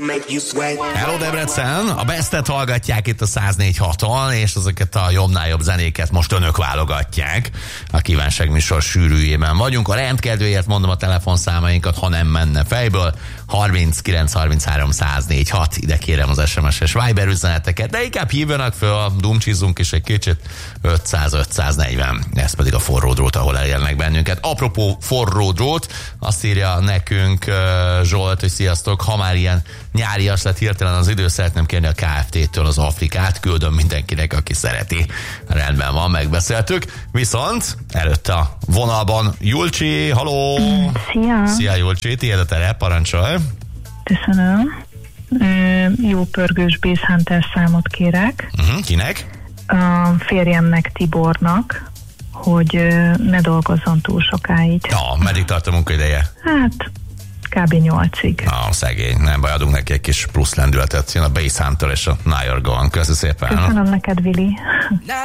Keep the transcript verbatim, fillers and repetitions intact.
Hello Debrecen, a Bestet hallgatják itt a száz négy haton, és ezeket a jobbnál jobb zenéket most önök válogatják. A kívánságműsor sűrűjében vagyunk. A rendkedvéért mondom a telefonszámainkat, ha nem menne fejből. harminckilenc harminchárom száz négy hat, ide kérem az es em es-es Viber üzeneteket, de inkább hívjanak föl, dumcsizunk is egy kicsit. ötszáz ötszáznegyven, ez pedig a forró drót, ahol elérnek bennünket. Apropó forró drót, azt írja nekünk uh, Zsolt, hogy sziasztok, ha már ilyen nyárias lett hirtelen az idő, szeretném kérni a ká ef té-től az Afrikát, küldöm mindenkinek, aki szereti. Rendben van, megbeszéltük. Viszont előtte a vonalban Julcsi, haló! Szia! Szia Julcsi, tiéd a tere, parancsolj! Köszönöm. Jó pörgős Bass Hunter számot kérek. Uh-huh, kinek? A férjemnek, Tibornak, hogy ne dolgozzon túl sokáig. Na, meddig tart a munkaideje? Hát, kb. nyolcig. Na, szegény, nem baj, adunk neki egy kis plusz lendületet. Jön a Bass Hunter és a Now You're Gone. Köszi szépen! Köszönöm neked, Vili.